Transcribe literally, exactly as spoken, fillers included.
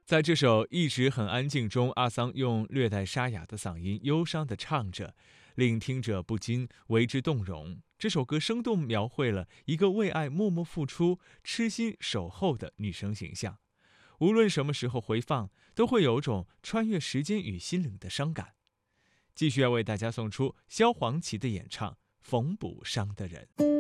在这首一直很安静中，阿桑用略带沙哑的嗓音忧伤地唱着，令听者不禁为之动容。这首歌生动描绘了一个为爱默默付出、痴心守候的女生形象。无论什么时候回放，都会有种穿越时间与心灵的伤感。继续要为大家送出萧煌奇的演唱《缝补伤的人》。